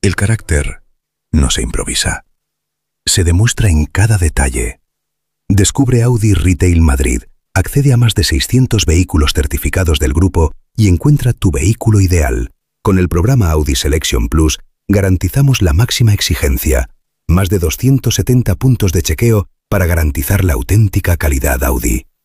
El carácter no se improvisa. Se demuestra en cada detalle. Descubre Audi Retail Madrid, accede a más de 600 vehículos certificados del grupo y encuentra tu vehículo ideal. Con el programa Audi Selection Plus garantizamos la máxima exigencia, más de 270 puntos de chequeo para garantizar la auténtica calidad Audi.